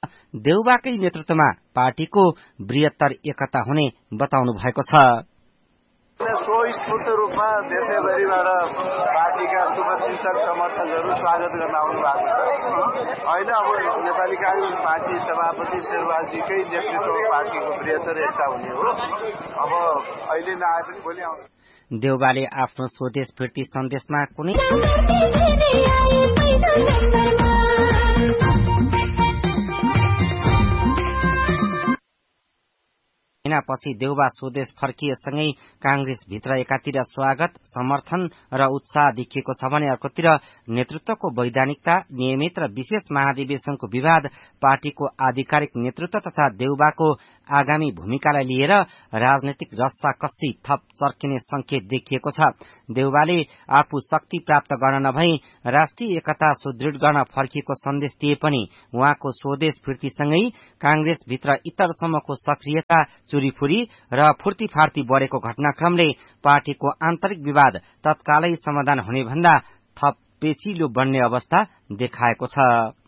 देउबाकै नेतृत्वमा पार्टीको बृहत्तर एकता हुने बताउनु भएको छ। स्वस्फूर्त रूपमा देशैभरिबाट पार्टीका शुभचिन्तक समर्थकहरू स्वागत गर्न आउनु भएको छ। होइन अब नेपाली कांग्रेस पार्टी सभापति शेरबहादुरजीकै नेतृत्वमा पार्टीको बृहत्तर एकता हुने हो। अब अहिले नआए पनि भोलि आउँछ। देउबाले आफ्नो स्वदेश फिर्ती सन्देशमा कुनै महिनापछि देउबा स्वदेश फर्किएसँगै कांग्रेसभित्र एकातिर स्वागत समर्थन र उत्साह देखिएको छ भने अर्कोतिर नेतृत्वको वैधानिकता नियमित र विशेष महाधिवेशनको विवाद पार्टीको आधिकारिक नेतृत्व तथा देउबाको आगामी भूमिकालाई लिएर राजनैतिक रस्साकस्सी थप चर्किने संकेत देखिएको छ। देउबाले आफू शक्ति प्राप्त गर्न नभई राष्ट्रिय एकता सुदृढ गर्न फर्किएको सन्देश दिए पनि उहाँको स्वदेश फिर्तीसँगै कांग्रेसभित्र इतरसम्मको सक्रियता चुरीफुरी र फुर्तीफार्ती बढेको घटनाक्रमले पार्टीको आन्तरिक विवाद तत्कालै समाधान हुने भन्दा थप पेचिलो बन्ने अवस्था देखाएको छ।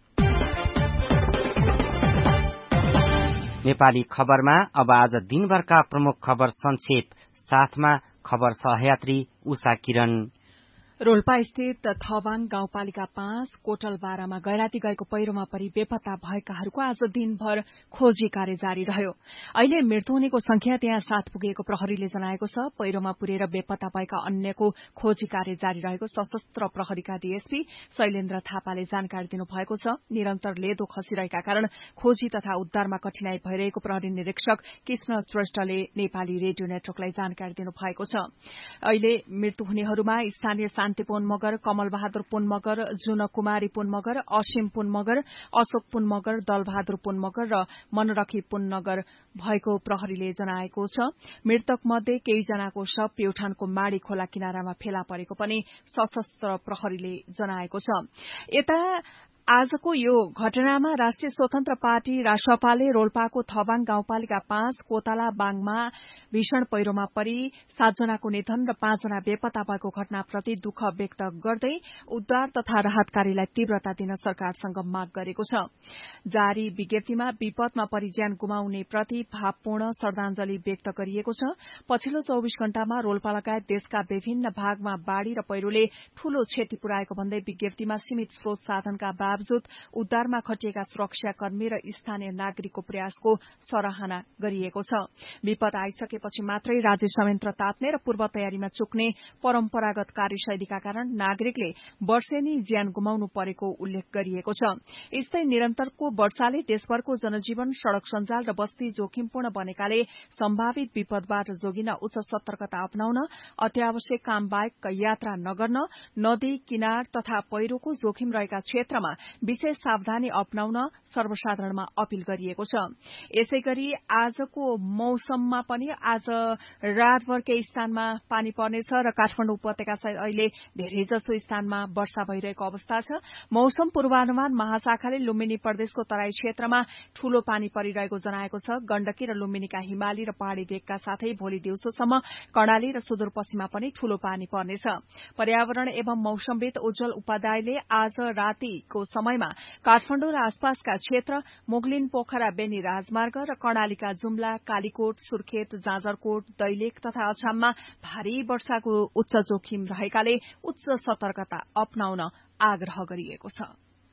नेपाली खबरमा अब आज दिनभरका प्रमुख खबर संक्षेप साथमा खबर सहयात्री उषा किरण। रोल्पा स्थित थवाङ गाउँपालिका 5 कोटलबारामा गैराती गएको पहिरोमा परि बेपत्ता भएकाहरूको आज दिनभर खोजी कार्य जारी रह्यो। अहिले मृत्यु हुनेको संख्या त्यहाँ 7 पुगेको प्रहरीले जनाएको छ। पहिरोमा पुरेर बेपत्ता भएका अन्यको खोजी कार्य जारी रहेको सशस्त्र प्रहरीका डीएसपी शैलेन्द्र थापाले जानकारी दिनुभएको छ। निरन्तर लेदो खसिरहेका कारण खोजी तथा उद्धारमा कठिनाई भइरहेको प्रहरी निरीक्षक कृष्ण श्रेष्ठले नेपाली रेडियो नेटवर्कलाई जानकारी दिनुभएको छ। अहिले मृत्यु हुनेहरूमा स्थानीय शान्ति पुन मगर, कमल बहादुर पुन मगर, जुन कुमारी पुन मगर, असीम पुन मगर, अशोक पुन मगर, दलबहादुर पुन मगर र मनरखी पुन नगर भएको प्रहरीले जनाएको छ। मृतक मध्ये केहीजनाको शव प्युठानको माडी खोला किनारामा फेला परेको पनि सशस्त्र प्रहरीले जनाएको छ। यता आजको यो घटनामा राष्ट्रिय स्वतन्त्र पार्टी रासपाले रोल्पाको थवाङ गाउँपालिका 5 कोताला बाङमा भीषण पहिरोमा परि 7 जनाको निधन र 5 जना बेपत्ता भएको घटनाप्रति दुःख व्यक्त गर्दै उद्धार तथा राहत कार्यलाई तीव्रता दिन सरकारसँग माग गरेको छ। जारी विज्ञप्तिमा विपदमा परि ज्यान गुमाउने प्रति भावपूर्ण श्रद्धाञ्जली व्यक्त गरिएको छ। पछिल्लो 24 घण्टामा रोल्पा लगायत देशका विभिन्न भागमा बाढ़ी र पहिरोले ठूलो क्षति पुर्याएको भन्दै विज्ञप्तिमा सीमित स्रोत साधनका बावजुद उद्धारमा खटिएका सुरक्षाकर्मी र स्थानीय नागरिकको प्रयासको सराहना गरिएको छ। विपद आइसकेपछि मात्रै राज्य संयन्त्र तात्ने र पूर्व तयारीमा चुक्ने परम्परागत कार्यशैलीका कारण नागरिकले वर्षेनी ज्यान गुमाउनु परेको उल्लेख गरिएको छ। यस्तै निरन्तरको वर्षाले देशभरको जनजीवन, सड़क सञ्जाल र बस्ती जोखिमपूर्ण बनेकाले सम्भावित विपदबाट जोगिन उच्च सतर्कता अपनाउन, अत्यावश्यक काम बाहेक यात्रा नगर्न, नदी किनार तथा पहिरोको जोखिम रहेका क्षेत्रमा विशेष सावधानी अपनाउन सर्वसाधारणमा अपील गरिएको छ। यसैगरी आजको मौसममा पनि आज रातभर केही स्थानमा पानी पर्नेछ र काठमाडौँ उपत्यका सहित अहिले धेरैजसो स्थानमा वर्षा भइरहेको अवस्था छ। मौसम पूर्वानुमान महाशाखाले लुम्बिनी प्रदेशको तराई क्षेत्रमा ठूलो पानी परिरहेको जनाएको छ। गण्डकी र लुम्बिनीका हिमाली र पहाड़ी भेगका साथै भोलि दिउँसोसम्म कर्णाली र सुदूरपश्चिममा पनि ठूलो पानी पर्नेछ। पर्यावरण एवं मौसमविद उज्जवल उपाध्यायले आज रातिको समयमा काठमाडौँ र आसपासका क्षेत्र, मुगलिन पोखरा बेनी राजमार्ग र कर्णालीका जुम्ला, कालीकोट, सुर्खेत, जाजरकोट, दैलेख तथा अछाममा भारी वर्षाको उच्च जोखिम रहेकाले उच्च सतर्कता अपनाउन आग्रह गरिएको छ।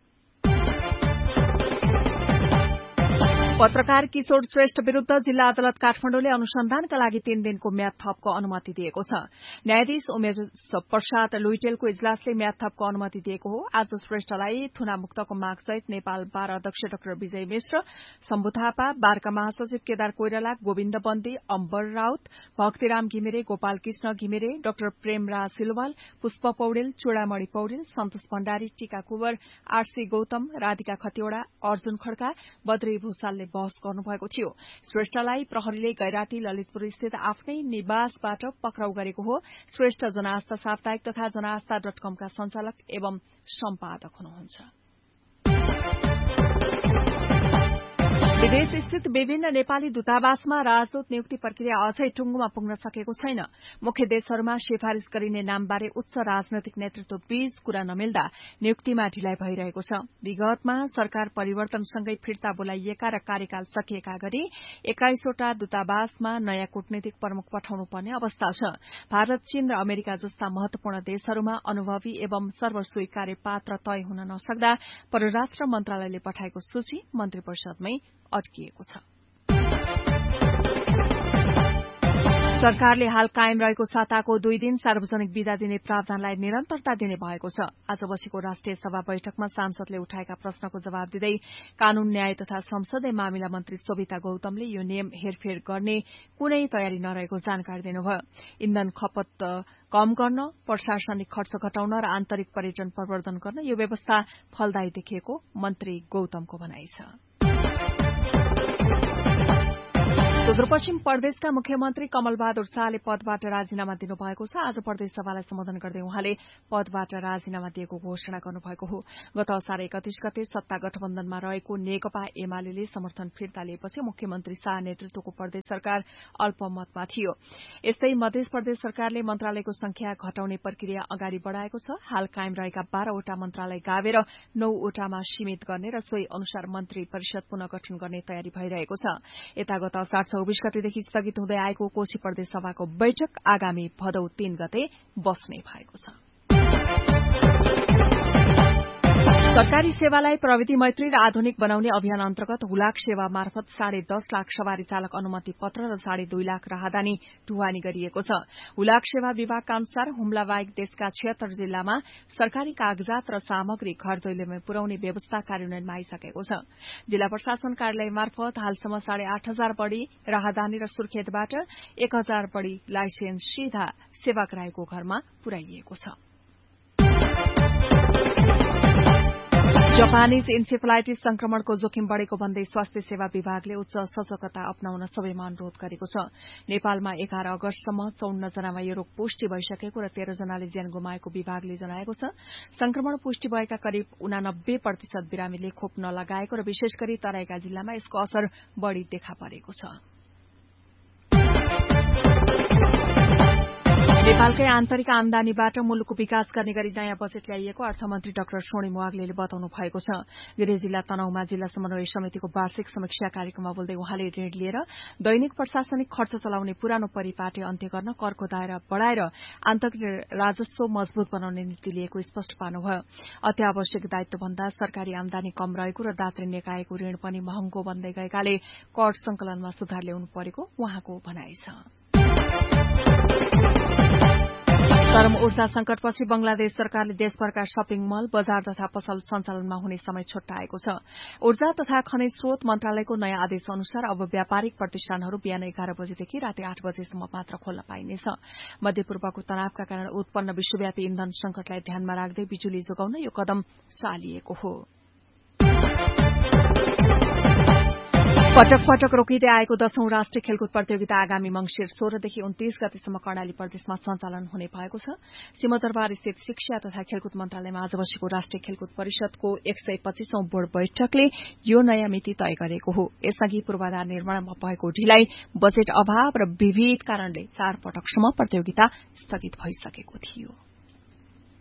पत्रकार किशोर श्रेष्ठ विरूद्ध जिल्ला अदालत काठमाडौँले अनुसन्धानका लागि 3 दिनको म्याद थपको अनुमति दिएको छ। न्यायाधीश उमेश प्रसाद लुइटेलको इजलासले म्याद थपको अनुमति दिएको हो। आज श्रेष्ठलाई थुनामुक्तको मागसहित नेपाल बार अध्यक्ष डाक्टर विजय मिश्र, शम्भु थापा, बारका महासचिव केदार कोइराला, गोविन्द बन्दी, अम्बर राउत, भक्तिराम घिमिरे, गोपाल कृष्ण घिमिरे, डाक्टर प्रेमराज सिलवाल, पुष्प पौडेल, चूड़ामणि पौडेल, सन्तोष भण्डारी, टीका कुवर, आरसी गौतम, राधिका खतिवड़ा, अर्जुन खड्का, बद्री भूषालले बहस गर्नुभएको थियो। श्रेष्ठलाई प्रहरीले गैराती ललितपुर स्थित आफ्नै निवासबाट पक्राउ गरेको हो। श्रेष्ठ जनआस्था साप्ताहिक तथा जनआस्था.com का संचालक एवं सम्पादक हुनुहुन्छ। विदेश स्थित विभिन्न नेपाली दूतावासमा राजदूत नियुक्ति प्रक्रिया अझै टुंगोमा पुग्न सकेको छैन। मुख्य देशहरूमा सिफारिश गरिने नामबारे उच्च राजनैतिक नेतृत्व बीच कुरा नमिल्दा नियुक्तिमा ढिलाइ भइरहेको छ। विगतमा सरकार परिवर्तनसँगै फिर्ता बोलाइएका र कार्यकाल सकिएका गरी 21वटा दूतावासमा नयाँ कूटनीतिक प्रमुख पठाउनु पर्ने अवस्था छ। भारत, चीन र अमेरिका जस्ता महत्वपूर्ण देशहरूमा अनुभवी एवं सर्वस्वीकार्य पात्र तय हुन नसक्दा परराष्ट्र मन्त्रालयले पठाएको सूची मन्त्री परिषदमै अड्किएको छ। सरकारले हाल कायम रहेको साताको 2 दिन सार्वजनिक बिदा दिने प्रावधानलाई निरन्तरता दिने भएको छ। आज बसेको राष्ट्रिय सभा बैठकमा सांसदले उठाएका प्रश्नको जवाब दिँदै कानून, न्याय तथा संसदीय मामिला मन्त्री सोभिता गौतमले यो नियम हेरफेर गर्ने कुनै तयारी नरहेको जानकारी दिनुभयो। इन्धन खपत कम गर्न, प्रशासनिक खर्च घटाउन र आन्तरिक पर्यटन प्रवर्धन गर्न यो व्यवस्था फलदायी देखिएको मन्त्री गौतमको भनाइ छ। सुदूरपश्चिम प्रदेशका मुख्यमन्त्री कमलबहादुर शाहले पदबाट राजीनामा दिनुभएको छ। आज प्रदेश सभालाई सम्बोधन गर्दै उहाँले पदबाट राजीनामा दिएको घोषणा गर्नुभएको हो। गत असार 31 गते सत्ता गठबन्धनमा रहेको नेकपा एमाले समर्थन फिर्ता लिएपछि मुख्यमन्त्री शाह नेतृत्वको प्रदेश सरकार अल्पमतमा थियो। यस्तै मध्य प्रदेश सरकारले मन्त्रालयको संख्या घटाउने प्रक्रिया अगाडि बढ़ाएको छ। हाल कायम रहेका 12वटा मन्त्रालय गावेर 9वटामा सीमित गर्ने र सोही अनुसार मन्त्री परिषद पुनः गठन गर्ने तयारी भइरहेको छ। यता गत असार 24 गतेदेखि स्थगित हुँदै आएको कोशी प्रदेश सभाको बैठक आगामी भदौ 3 गते बस्ने भएको छ। सरकारी सेवालाई प्रविधि मैत्री र आधुनिक बनाउने अभियान अन्तर्गत हुलाक सेवा मार्फत 10.5 लाख सवारी चालक अनुमति पत्र र 2.5 लाख राहदानी ढुवानी गरिएको छ। हुलाक सेवा विभागका अनुसार हुम्ला बाहेक देशका 76 जिल्लामा सरकारी कागजात र सामग्री घर दैलोमा पुर्याउने व्यवस्था कार्यान्वयनमा आइसकेको छ। जिल्ला प्रशासन कार्यालय मार्फत हालसम्म 8,500 बढ़ी राहदानी र सुर्खेतबाट 1,000 बढ़ी लाइसेन्स सीधा सेवाग्राहीको घरमा पुर्याइएको छ। जापानीज इन्सेफेलाइटिस संक्रमणको जोखिम बढ़ेको भन्दै स्वास्थ्य सेवा विभागले उच्च सतर्कता अपनाउन सबैमा अनुरोध गरेको छ। नेपालमा 11 अगस्तसम्म 54 जनामा यो रोग पुष्टि भइसकेको र 13 जनाले ज्यान गुमाएको विभागले जनाएको छ। संक्रमण पुष्टि भएका करिब 89% बिरामीले खोप नलगाएको र विशेष गरी तराईका जिल्लामा यसको असर बढ़ी देखा परेको छ। नेपालकै आन्तरिक आमदानीबाट मुलुकको विकास गर्ने गरी नयाँ बजेट ल्याइएको अर्थमन्त्री डाक्टर सोनिम वाग्लेले बताउनु भएको छ। गृह जिल्ला तनहुमा जिल्ला समन्वय समितिको वार्षिक समीक्षा कार्यक्रममा बोल्दै उहाँले ऋण लिएर दैनिक प्रशासनिक खर्च चलाउने पुरानो परिपाटी अन्त्य गर्न, करको दायरा बढ़ाएर आन्तरिक राजस्व मजबूत बनाउने नीति लिएको स्पष्ट पार्नुभयो। अत्यावश्यक दायित्वभन्दा सरकारी आमदानी कम रहेको र दात्री निकायको ऋण पनि महँगो बन्दै गएकाले कर संकलनमा सुधार ल्याउनु परेको उहाँको भनाइ छ। चरम ऊर्जा संकटपछि बंगलादेश सरकारले देशभरका शपिङ मल, बजार तथा पसल सञ्चालनमा हुने समय छुट्याएको छ। ऊर्जा तथा खनिज स्रोत मन्त्रालयको नयाँ आदेश अनुसार अब व्यापारिक प्रतिष्ठानहरू बिहान 11 बजेदेखि राति 8 बजेसम्म मात्र खोल्न पाइनेछ। मध्यपूर्वको तनावका कारण उत्पन्न विश्वव्यापी इन्धन संकटलाई ध्यानमा राख्दै बिजुली जोगाउन यो कदम चालिएको हो। पटक पटक रोकिँदै आएको 10औं राष्ट्रिय खेलकुद प्रतियोगिता आगामी मंगिर 16 देखि 29 गतेसम्म कर्णाली प्रदेशमा सञ्चालन हुने भएको छ। सिंहदरबार स्थित शिक्षा तथा खेलकुद मन्त्रालयमा आज बसेको राष्ट्रिय खेलकुद परिषदको 125औं बोर्ड बैठकले यो नयाँ मिति तय गरेको हो। यसअघि पूर्वाधार निर्माणमा भएको ढिलाइ, बजेट अभाव र विविध कारणले 4 पटकसम्म प्रतियोगिता स्थगित भइसकेको थियो।